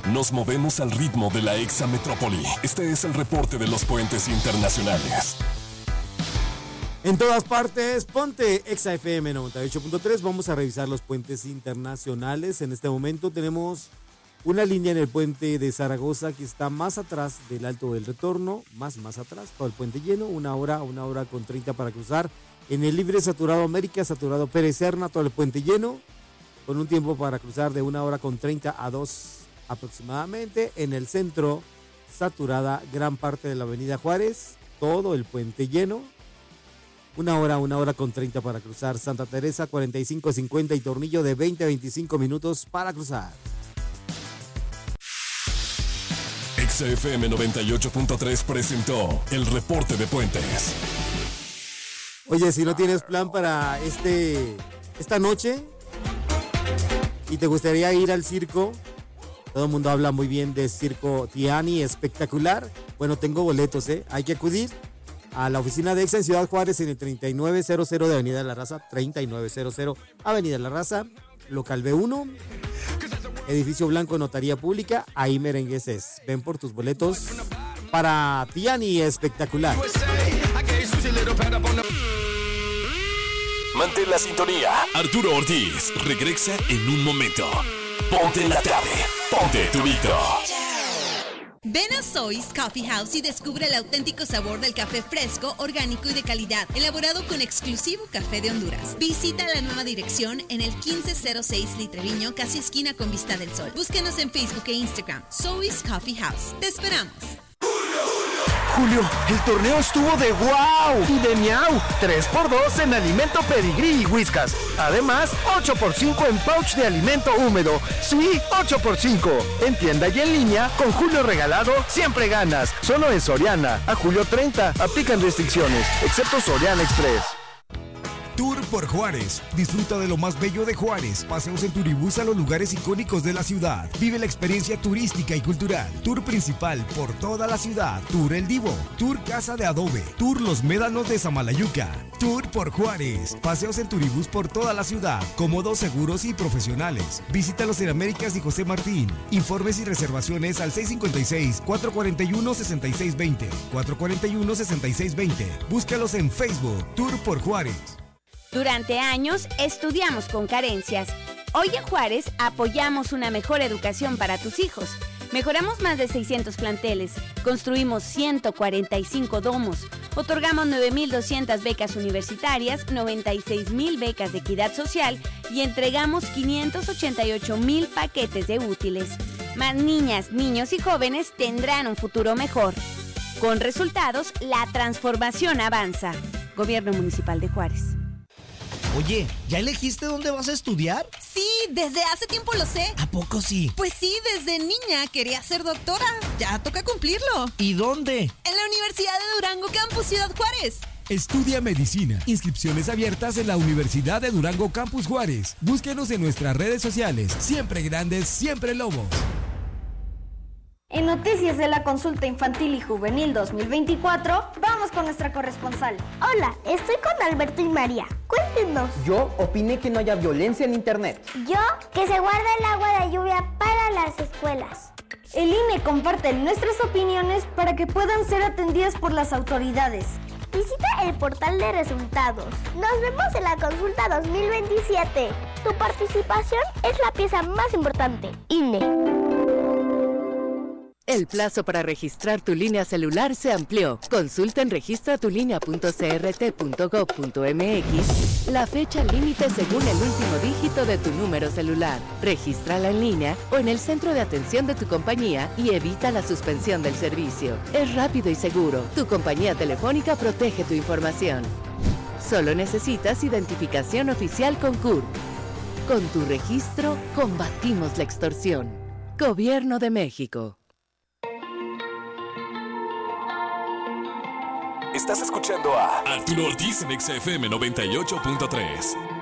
Nos movemos al ritmo de la exametrópoli. Este es el reporte de los puentes internacionales. En todas partes, ponte Exa FM 98.3. Vamos a revisar los puentes internacionales. En este momento tenemos una línea en el puente de Zaragoza que está más atrás del Alto del Retorno, más atrás, todo el puente lleno, una hora con 30 para cruzar. En el libre saturado América, saturado Pérez Serna, todo el puente lleno, con un tiempo para cruzar de 1 hora con 30 a 2 aproximadamente. En el centro, saturada gran parte de la avenida Juárez, todo el puente lleno. 1 hora con 30 para cruzar. Santa Teresa, 45-50 y Tornillo de 20 a 25 minutos para cruzar. XFM 98.3 presentó el reporte de puentes. Oye, si no tienes plan para esta noche y te gustaría ir al circo, todo el mundo habla muy bien de Circo Tiani, espectacular. Bueno, tengo boletos, hay que acudir a la oficina de Exa en Ciudad Juárez en el 3900 de Avenida de la Raza, 3900 Avenida de la Raza, local B1, edificio blanco, notaría pública, ahí merengues es. Ven por tus boletos para Tiani espectacular. Mantén la sintonía. Arturo Ortiz regresa en un momento. Ponte la tarde, ponte tu Vito. Ven a Zoe's Coffee House y descubre el auténtico sabor del café fresco, orgánico y de calidad, elaborado con exclusivo café de Honduras. Visita la nueva dirección en el 1506 Litreviño, casi esquina con Vista del Sol. Búsquenos en Facebook e Instagram, Zoe's Coffee House. ¡Te esperamos! Julio, el torneo estuvo de wow y de miau. 3x2 en alimento Pedigrí y Whiskas. Además, 8x5 en pouch de alimento húmedo. Sí, 8x5. En tienda y en línea, con Julio regalado, siempre ganas. Solo en Soriana. A julio 30. Aplican restricciones, excepto Soriana Express. Tour por Juárez. Disfruta de lo más bello de Juárez. Paseos en turibús a los lugares icónicos de la ciudad. Vive la experiencia turística y cultural. Tour principal por toda la ciudad. Tour El Divo. Tour Casa de Adobe. Tour Los Médanos de Samalayuca. Tour por Juárez. Paseos en turibús por toda la ciudad. Cómodos, seguros y profesionales. Visítalos en Américas y José Martín. Informes y reservaciones al 656-441-6620. 441-6620. Búscalos en Facebook. Tour por Juárez. Durante años estudiamos con carencias. Hoy en Juárez apoyamos una mejor educación para tus hijos. Mejoramos más de 600 planteles, construimos 145 domos, otorgamos 9,200 becas universitarias, 96,000 becas de equidad social y entregamos 588,000 paquetes de útiles. Más niñas, niños y jóvenes tendrán un futuro mejor. Con resultados, la transformación avanza. Gobierno Municipal de Juárez. Oye, ¿ya elegiste dónde vas a estudiar? Sí, desde hace tiempo lo sé. ¿A poco sí? Pues sí, desde niña quería ser doctora. Ya toca cumplirlo. ¿Y dónde? En la Universidad de Durango, Campus Ciudad Juárez. Estudia medicina. Inscripciones abiertas en la Universidad de Durango, Campus Juárez. Búsquenos en nuestras redes sociales. Siempre grandes, siempre lobos. En noticias de la consulta infantil y juvenil 2024, vamos con nuestra corresponsal. Hola, estoy con Alberto y María. Cuéntenos. Yo opiné que no haya violencia en internet. Yo, que se guarde el agua de lluvia para las escuelas. El INE comparte nuestras opiniones para que puedan ser atendidas por las autoridades. Visita el portal de resultados. Nos vemos en la consulta 2027. Tu participación es la pieza más importante. INE. El plazo para registrar tu línea celular se amplió. Consulta en registratulinea.crt.gov.mx la fecha límite según el último dígito de tu número celular. Regístrala en línea o en el centro de atención de tu compañía y evita la suspensión del servicio. Es rápido y seguro. Tu compañía telefónica protege tu información. Solo necesitas identificación oficial con CURP. Con tu registro, combatimos la extorsión. Gobierno de México. Estás escuchando a Arturo Ortiz en XFM 98.3.